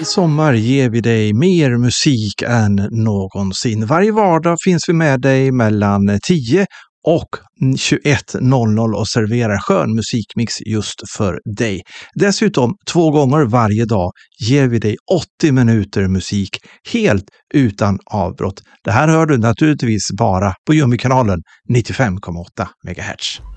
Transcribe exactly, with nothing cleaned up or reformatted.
sommar ger vi dig mer musik än någonsin. Varje vardag finns vi med dig mellan tio och tjugoett noll noll och serverar skön musikmix just för dig. Dessutom två gånger varje dag ger vi dig åttio minuter musik helt utan avbrott. Det här hör du naturligtvis bara på Jummy-kanalen nittiofem komma åtta megahertz.